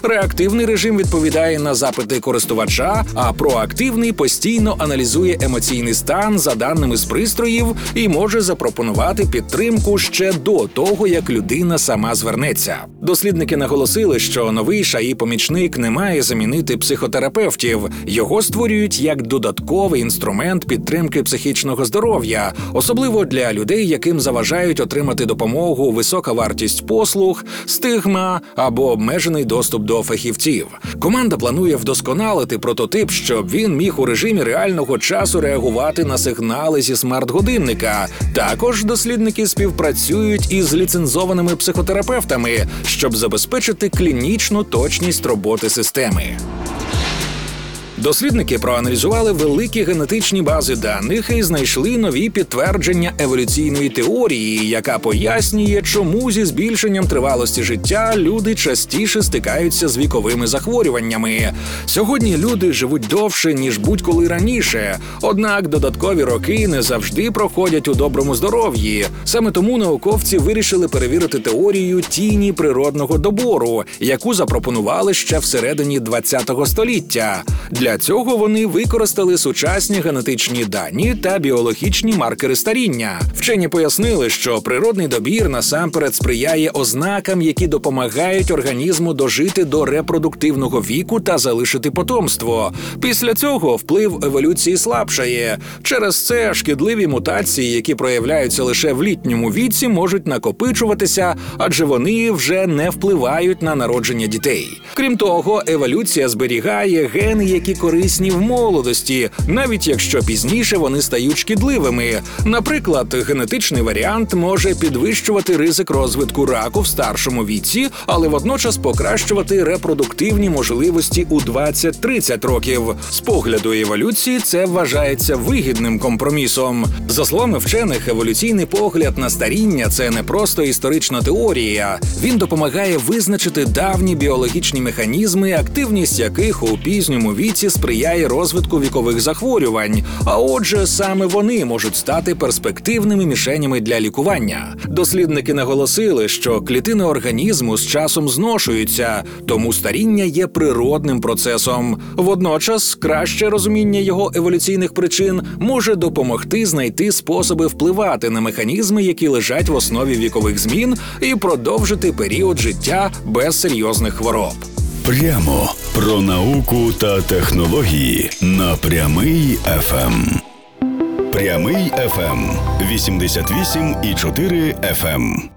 Реактивний режим відповідає на запити користувача, а проактивний постійно аналізує емоційний стан за даними з пристроїв і може запропонувати підтримку ще до того, як людина сама звернеться. Дослідники наголосили, що новий ШАІ-помічник не має замінити психотерапевтів. Його створюють як додатковий інструмент підтримки психічного здоров'я, особливо для людей, яким заважають отримати допомогу, висока вартість послуг, стигма або обмежений доступ до фахівців. Команда планує вдосконалити прототип, щоб він міг у режимі реального часу реагувати на сигнали зі смарт-годинника. Також дослідники співпрацюють із ліцензованими психотерапевтами, щоб забезпечити клінічну точність роботи системи. Дослідники проаналізували великі генетичні бази даних і знайшли нові підтвердження еволюційної теорії, яка пояснює, чому зі збільшенням тривалості життя люди частіше стикаються з віковими захворюваннями. Сьогодні люди живуть довше, ніж будь-коли раніше, однак додаткові роки не завжди проходять у доброму здоров'ї. Саме тому науковці вирішили перевірити теорію тіні природного добору, яку запропонували ще всередині ХХ століття. Для цього вони використали сучасні генетичні дані та біологічні маркери старіння. Вчені пояснили, що природний добір насамперед сприяє ознакам, які допомагають організму дожити до репродуктивного віку та залишити потомство. Після цього вплив еволюції слабшає. Через це шкідливі мутації, які проявляються лише в літньому віці, можуть накопичуватися, адже вони вже не впливають на народження дітей. Крім того, еволюція зберігає гени, які корисні в молодості, навіть якщо пізніше вони стають шкідливими. Наприклад, генетичний варіант може підвищувати ризик розвитку раку в старшому віці, але водночас покращувати репродуктивні можливості у 20-30 років. З погляду еволюції це вважається вигідним компромісом. За словами вчених, еволюційний погляд на старіння – це не просто історична теорія. Він допомагає визначити давні біологічні механізми, активність яких у пізньому віці сприяє розвитку вікових захворювань, а отже, саме вони можуть стати перспективними мішенями для лікування. Дослідники наголосили, що клітини організму з часом зношуються, тому старіння є природним процесом. Водночас, краще розуміння його еволюційних причин може допомогти знайти способи впливати на механізми, які лежать в основі вікових змін, і продовжити період життя без серйозних хвороб. Прямо про науку та технології на Прямий ФМ. Прямий ФМ 88,4 FM.